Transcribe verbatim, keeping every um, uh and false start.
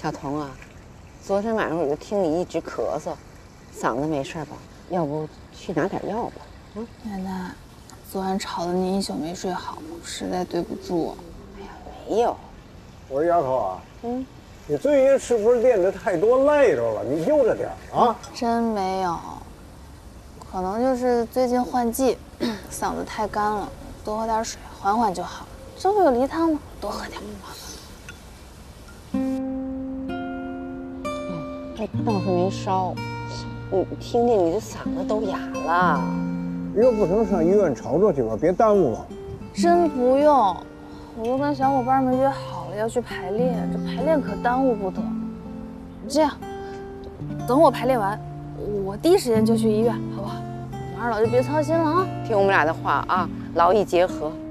小童啊，昨天晚上我就听你一直咳嗽，嗓子没事吧？要不去拿点药吧？嗯， 奶奶，昨晚吵得您一宿没睡好，实在对不住。 哎呀，没有。 我说丫头啊， 嗯， 你最近是不是练得太多累着了？你悠着点啊！ 真没有，可能就是最近换季，嗓子太干了，多喝点水，缓缓就好。这不有梨汤吗？多喝点。 这倒是没烧，你听听，你这嗓子都哑了。 要不成上医院瞅瞅去吧，别耽误了。 真不用，我都跟小伙伴们约好了要去排练，这排练可耽误不得。这样，等我排练完，我第一时间就去医院，好不好？马二老就别操心了啊。 听我们俩的话啊，劳逸结合。